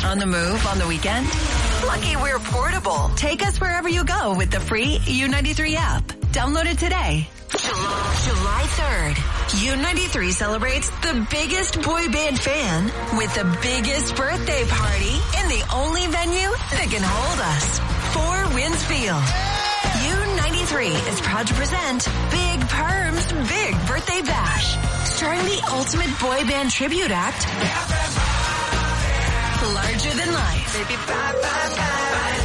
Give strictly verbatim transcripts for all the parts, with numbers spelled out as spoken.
On the move on the weekend? Lucky we're portable. Take us wherever you go with the free U ninety-three app. Download it today. July third, U ninety-three celebrates the biggest boy band fan with the biggest birthday party in the only venue that can hold us. Four Winds Field. U ninety-three is proud to present Big Perm's Big Birthday Bash, starring the ultimate boy band tribute act, Larger Than Life. Baby, bye, bye, bye.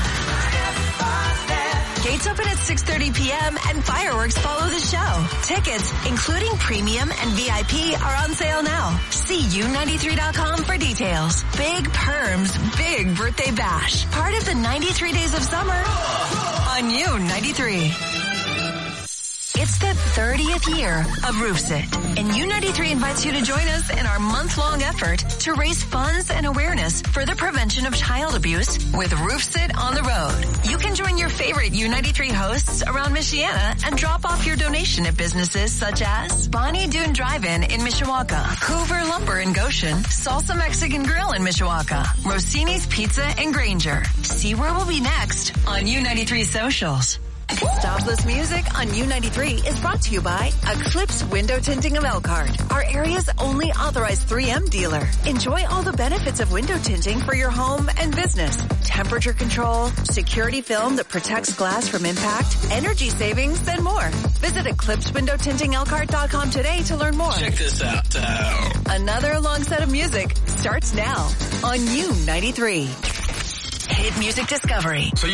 Gates open at six thirty p.m. and fireworks follow the show. Tickets, including premium and V I P, are on sale now. See U ninety-three dot com for details. Big Perm's Big Birthday Bash, part of the ninety-three Days of Summer on U ninety-three. It's the thirtieth year of RoofSit, and U ninety-three invites you to join us in our month-long effort to raise funds and awareness for the prevention of child abuse with RoofSit on the road. You can join your favorite U ninety-three hosts around Michiana and drop off your donation at businesses such as Bonnie Doon Drive-In in Mishawaka, Hoover Lumber in Goshen, Salsa Mexican Grill in Mishawaka, Rossini's Pizza in Granger. See where we'll be next on U ninety-three Socials. Stopless music on U ninety-three is brought to you by Eclipse Window Tinting of Elkhart, our area's only authorized three M dealer. Enjoy all the benefits of window tinting for your home and business. Temperature control, security film that protects glass from impact, energy savings, and more. Visit eclipse window tinting elkhart dot com today to learn more. Check this out. Uh... Another long set of music starts now on U ninety-three. Hit Music Discovery. So